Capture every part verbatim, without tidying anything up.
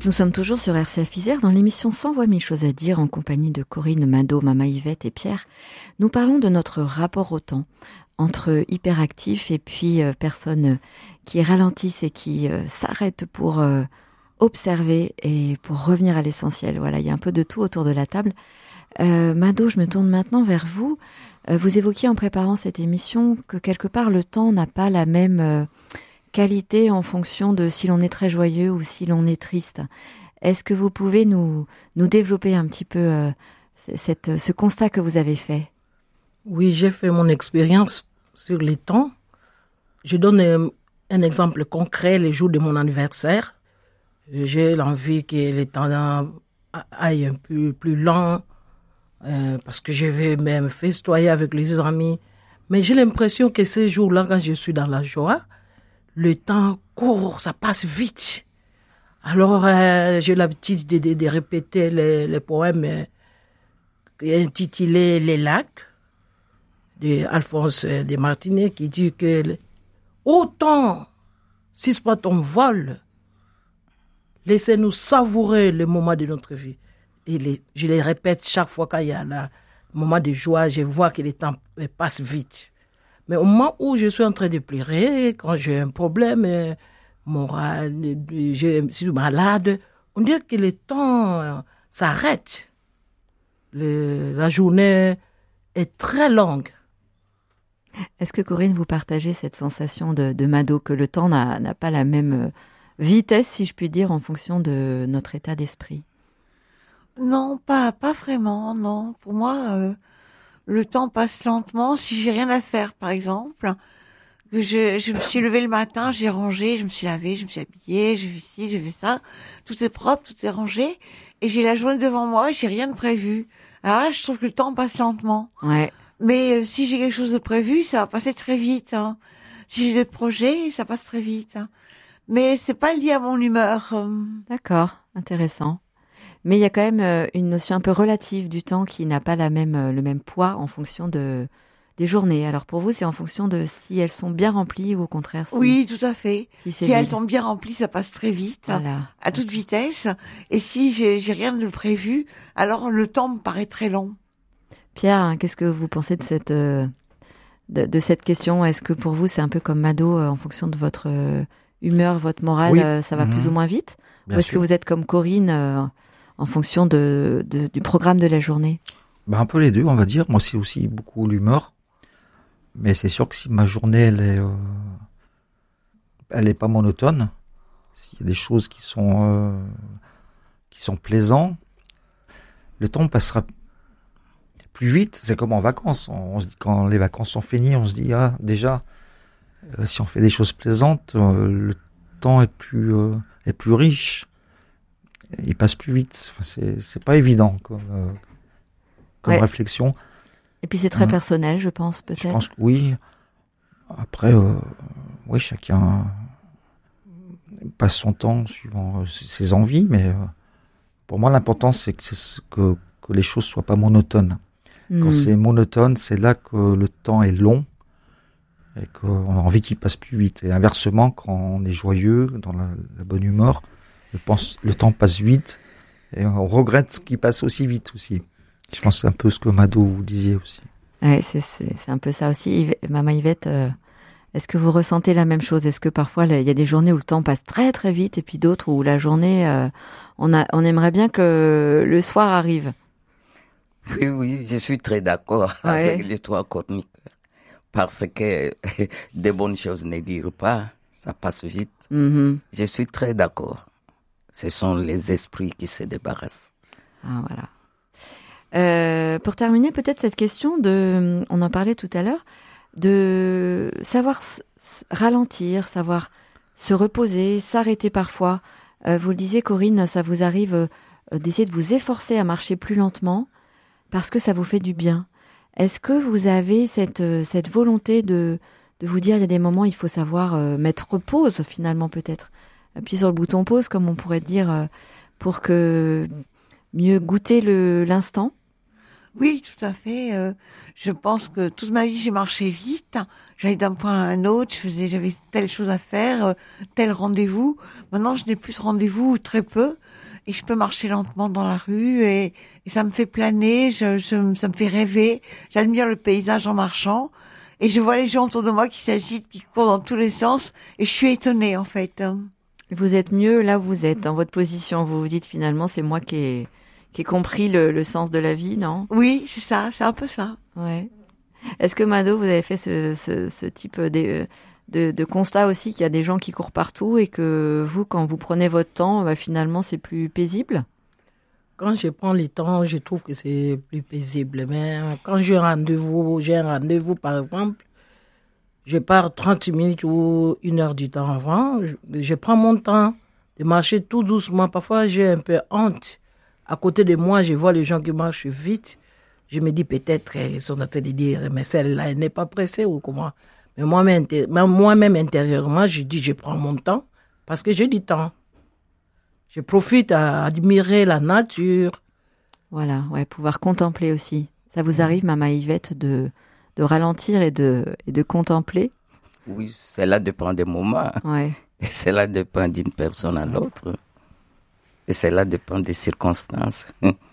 Nous sommes toujours sur R C F Isère dans l'émission cent voix mille choses à dire en compagnie de Corinne, Mado, Mama Yvette et Pierre. Nous parlons de notre rapport au temps entre hyperactifs et puis euh, personnes qui ralentissent et qui euh, s'arrêtent pour euh, observer et pour revenir à l'essentiel. Voilà, il y a un peu de tout autour de la table. Euh, Mado, je me tourne maintenant vers vous. Euh, vous évoquiez en préparant cette émission que quelque part le temps n'a pas la même euh, qualité en fonction de si l'on est très joyeux ou si l'on est triste. Est-ce que vous pouvez nous, nous développer un petit peu euh, cette, ce constat que vous avez fait? Oui, j'ai fait mon expérience sur les temps. Je donne un, un exemple concret, les jours de mon anniversaire. J'ai l'envie que les temps aillent un peu plus lent, euh, parce que je vais même festoyer avec les amis. Mais j'ai l'impression que ces jours-là, quand je suis dans la joie, le temps court, ça passe vite. Alors, euh, j'ai l'habitude de, de, de répéter les, les poèmes euh, intitulés « Les lacs » de Alphonse de Martinet, qui dit que « Autant, si ce n'est pas ton vol, laissez-nous savourer le moment de notre vie. » Et les, je les répète chaque fois quand il y a un moment de joie, je vois que le temps passe vite. Mais au moment où je suis en train de pleurer, quand j'ai un problème moral, je suis malade, on dirait que le temps s'arrête. Le, la journée est très longue. Est-ce que Corinne, vous partagez cette sensation de, de Mado, que le temps n'a, n'a pas la même vitesse, si je puis dire, en fonction de notre état d'esprit? Non, pas, pas vraiment, non. Pour moi, euh, le temps passe lentement. Si j'ai rien à faire, par exemple, que je, je me suis levée le matin, j'ai rangé, je me suis lavée, je me suis habillée, j'ai fait ci, j'ai fait ça. Tout est propre, tout est rangé. Et j'ai la journée devant moi, j'ai rien de prévu. Alors là, je trouve que le temps passe lentement. Ouais. Mais euh, si j'ai quelque chose de prévu, ça va passer très vite. Hein. Si j'ai des projets, ça passe très vite. Hein. Mais c'est pas lié à mon humeur. D'accord, intéressant. Mais il y a quand même une notion un peu relative du temps qui n'a pas la même, le même poids en fonction de, des journées. Alors pour vous, c'est en fonction de si elles sont bien remplies ou au contraire si... Oui, tout à fait. Si, si elles sont bien remplies, ça passe très vite, voilà. À toute vitesse. Et si j'ai, j'ai rien de prévu, alors le temps me paraît très long. Pierre, hein, qu'est-ce que vous pensez de cette, euh, de, de cette question? Est-ce que pour vous, c'est un peu comme Mado, euh, en fonction de votre euh, humeur, votre morale, oui. euh, ça va mmh. plus ou moins vite? Bien Ou est-ce sûr. que vous êtes comme Corinne euh, en fonction de, de, du programme de la journée? Ben un peu les deux, on va dire. Moi, c'est aussi beaucoup l'humeur. Mais c'est sûr que si ma journée, elle est, euh, elle est pas monotone, s'il y a des choses qui sont, euh, qui sont plaisantes, le temps passera plus vite. C'est comme en vacances. On, on se dit, quand les vacances sont finies, on se dit, ah, déjà, euh, si on fait des choses plaisantes, euh, le temps est plus, euh, est plus riche. Il passe plus vite. Enfin, c'est, c'est pas évident comme, euh, comme ouais. réflexion. Et puis c'est très mmh. personnel, je pense, peut-être. Je pense que oui. Après, euh, oui, chacun passe son temps suivant euh, ses envies, mais euh, pour moi, l'important, c'est que, c'est que, que les choses soient pas monotones. Mmh. Quand c'est monotone, c'est là que le temps est long et qu'on a envie qu'il passe plus vite. Et inversement, quand on est joyeux, dans la, la bonne humeur, je pense le temps passe vite et on regrette qu'il passe aussi vite aussi. Je pense que c'est un peu ce que Mado vous disiez aussi. Ouais, c'est, c'est, c'est un peu ça aussi. Mama Yvette, euh, est-ce que vous ressentez la même chose? Est-ce que parfois il y a des journées où le temps passe très très vite et puis d'autres où la journée, euh, on, a, on aimerait bien que le soir arrive? Oui, oui, je suis très d'accord ouais. avec les trois chroniques. Parce que des bonnes choses ne durent pas, ça passe vite. Mm-hmm. Je suis très d'accord. Ce sont les esprits qui se débarrassent. Ah, voilà. Euh, pour terminer, peut-être cette question de, on en parlait tout à l'heure, de savoir s- ralentir, savoir se reposer, s'arrêter parfois. Euh, vous le disiez, Corinne, ça vous arrive euh, d'essayer de vous efforcer à marcher plus lentement parce que ça vous fait du bien. Est-ce que vous avez cette, cette volonté de, de vous dire, il y a des moments, il faut savoir euh, mettre pause, finalement, peut-être. Appuyer sur le bouton pause, comme on pourrait dire, euh, pour que mieux goûter le, l'instant? Oui, tout à fait. Euh, je pense que toute ma vie, j'ai marché vite. J'allais d'un point à un autre, je faisais, j'avais telle chose à faire, euh, tel rendez-vous. Maintenant, je n'ai plus de rendez-vous, très peu. Et je peux marcher lentement dans la rue et, et ça me fait planer, je, je, ça me fait rêver. J'admire le paysage en marchant et je vois les gens autour de moi qui s'agitent, qui courent dans tous les sens et je suis étonnée en fait. Vous êtes mieux là où vous êtes, dans votre position. Vous vous dites finalement, c'est moi qui ai, qui ai compris le, le sens de la vie, non? Oui, c'est ça, c'est un peu ça. Ouais. Est-ce que Mado, vous avez fait ce, ce, ce type de... De, de constat aussi qu'il y a des gens qui courent partout et que vous, quand vous prenez votre temps, bah, finalement, c'est plus paisible? Quand je prends le temps, je trouve que c'est plus paisible. Mais quand j'ai un rendez-vous, j'ai un rendez-vous, par exemple, je pars trente minutes ou une heure du temps avant. Je, je prends mon temps de marcher tout doucement. Parfois, j'ai un peu honte. À côté de moi, je vois les gens qui marchent vite. Je me dis peut-être qu'ils sont en train de dire, mais celle-là, elle n'est pas pressée ou comment. Mais moi-même, moi-même intérieurement, je dis, je prends mon temps parce que j'ai du temps. Je profite à admirer la nature. Voilà, ouais, pouvoir contempler aussi. Ça vous arrive, Maman Yvette, de, de ralentir et de, et de contempler? Oui, cela dépend des moments. Ouais. Et cela dépend d'une personne à l'autre. Et cela dépend des circonstances.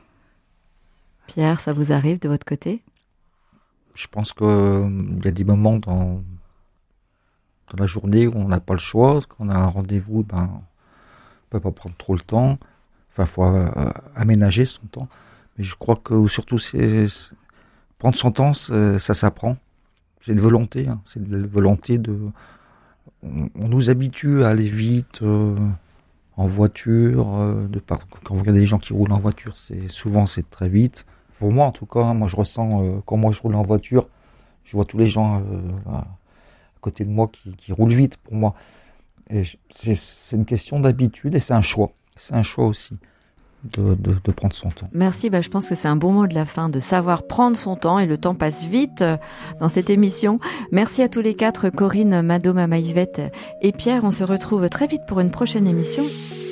Pierre, ça vous arrive de votre côté? Je pense qu'il euh, y a des moments dans, dans la journée où on n'a pas le choix, quand on a un rendez-vous, ben, on ne peut pas prendre trop le temps. Enfin, il faut euh, aménager son temps. Mais je crois que surtout, c'est, c'est, prendre son temps, c'est, ça s'apprend. C'est une volonté. Hein. C'est une volonté de... On, on nous habitue à aller vite euh, en voiture. Euh, de par, quand vous regardez les gens qui roulent en voiture, c'est, souvent c'est très vite. Pour moi, en tout cas, hein, moi je ressens, euh, quand moi je roule en voiture, je vois tous les gens euh, à côté de moi qui, qui roulent vite pour moi. Et c'est, c'est une question d'habitude et c'est un choix. C'est un choix aussi de, de, de prendre son temps. Merci, bah, je pense que c'est un bon mot de la fin, de savoir prendre son temps, et le temps passe vite dans cette émission. Merci à tous les quatre, Corinne, Mado, Maman Yvette et Pierre. On se retrouve très vite pour une prochaine émission.